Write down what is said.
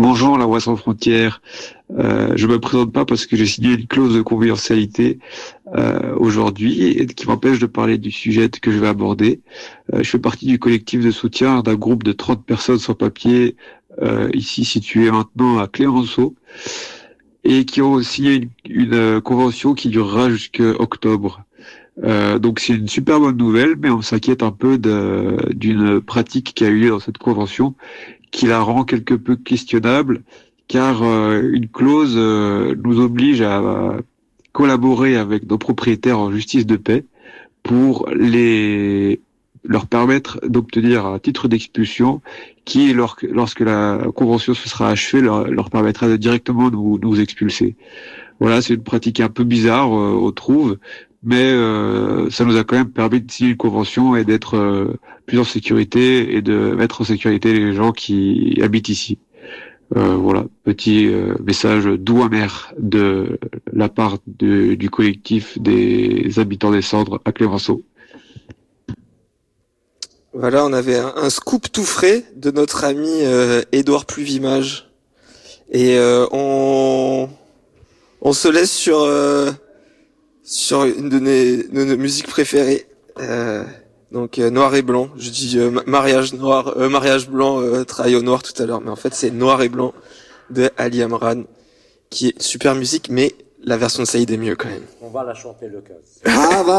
Bonjour, la Voix sans frontières. Je me présente pas parce que j'ai signé une clause de confidentialité aujourd'hui et qui m'empêche de parler du sujet que je vais aborder. Je fais partie du collectif de soutien d'un groupe de 30 personnes sans papier ici situé maintenant à Clémenceau et qui ont signé une convention qui durera jusqu'à octobre. Donc c'est une super bonne nouvelle, mais on s'inquiète un peu d'une pratique qui a eu lieu dans cette convention qui la rend quelque peu questionnable, car une clause nous oblige à collaborer avec nos propriétaires en justice de paix pour leur permettre d'obtenir un titre d'expulsion qui, lorsque la convention se sera achevée, leur permettra de directement nous expulser. Voilà, c'est une pratique un peu bizarre, on trouve, mais ça nous a quand même permis de signer une convention et d'être plus en sécurité et de mettre en sécurité les gens qui habitent ici. Voilà, petit message doux amer de la part du collectif des habitants des Cendres à Clémenceau. Voilà, on avait un scoop tout frais de notre ami Édouard Pluvimage. Et on se laisse sur une de nos musiques préférées. Donc Noir et Blanc. Je dis mariage noir, mariage blanc, travail au noir tout à l'heure, mais en fait c'est Noir et Blanc de Ali Amran, qui est super musique, mais la version de Saïd est mieux quand même. On va la chanter le cas. Ah, va